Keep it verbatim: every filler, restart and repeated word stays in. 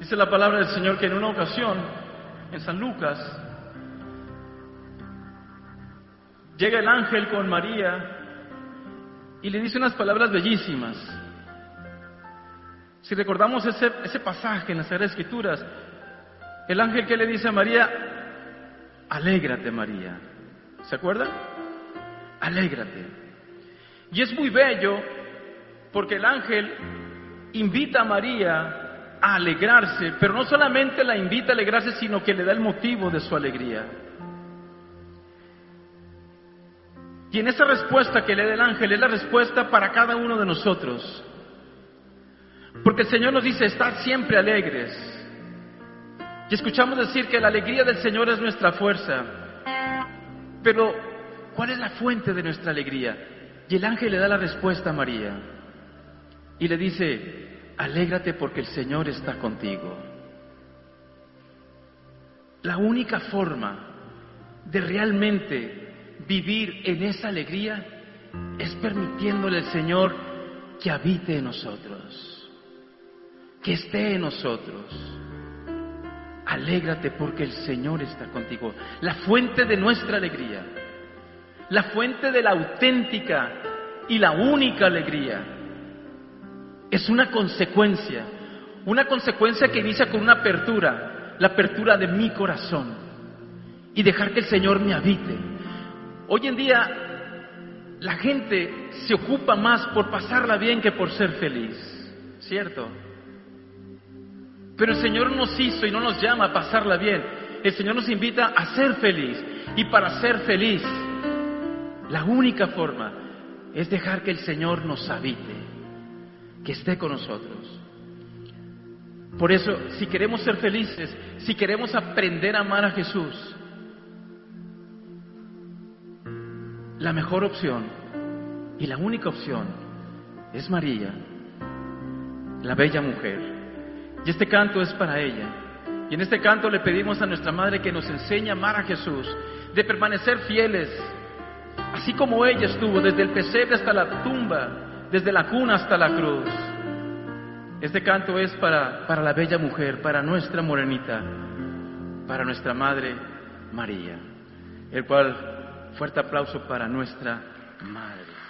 Dice la palabra del Señor que en una ocasión, en San Lucas, llega el ángel con María y le dice unas palabras bellísimas. Si recordamos ese, ese pasaje en las Sagradas Escrituras, el ángel que le dice a María: alégrate, María. ¿Se acuerdan? Alégrate. Y es muy bello porque el ángel invita a María a alegrarse, pero no solamente la invita a alegrarse, sino que le da el motivo de su alegría. Y en esa respuesta que le da el ángel es la respuesta para cada uno de nosotros. Porque el Señor nos dice: estad siempre alegres. Y escuchamos decir que la alegría del Señor es nuestra fuerza. Pero, ¿cuál es la fuente de nuestra alegría? Y el ángel le da la respuesta a María. Y le dice: alégrate porque el Señor está contigo. La única forma de realmente vivir en esa alegría es permitiéndole al Señor que habite en nosotros, que esté en nosotros. Alégrate porque el Señor está contigo. La fuente de nuestra alegría, la fuente de la auténtica y la única alegría, es una consecuencia, una consecuencia que inicia con una apertura, la apertura de mi corazón y dejar que el Señor me habite. Hoy en día la gente se ocupa más por pasarla bien que por ser feliz, ¿cierto? Pero el Señor nos hizo y no nos llama a pasarla bien. El Señor nos invita a ser feliz. Y para ser feliz, la única forma es dejar que el Señor nos habite, que esté con nosotros. Por eso, si queremos ser felices, si queremos aprender a amar a Jesús, la mejor opción y la única opción es María, la bella mujer. Y este canto es para ella. Y en este canto le pedimos a nuestra Madre que nos enseñe a amar a Jesús, de permanecer fieles, así como ella estuvo desde el pesebre hasta la tumba, desde la cuna hasta la cruz. Este canto es para, para la bella mujer, para nuestra morenita, para nuestra Madre María. El cual, fuerte aplauso para nuestra Madre.